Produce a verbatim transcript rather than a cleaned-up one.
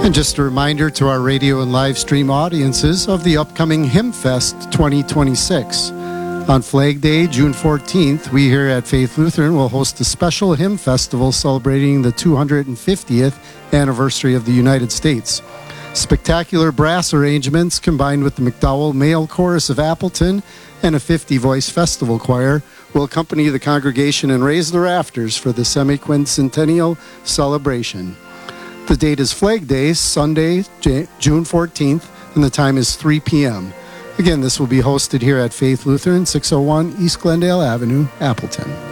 And just a reminder to our radio and live stream audiences of the upcoming Hymn Fest twenty twenty-six. On Flag Day, June fourteenth, we here at Faith Lutheran will host a special hymn festival celebrating the two hundred fiftieth anniversary of the United States. Spectacular brass arrangements combined with the McDowell Male Chorus of Appleton and a fifty-voice festival choir will accompany the congregation and raise the rafters for the semi-quincentennial celebration. The date is Flag Day, Sunday, June fourteenth, and the time is three p.m. Again, this will be hosted here at Faith Lutheran, six oh one East Glendale Avenue, Appleton.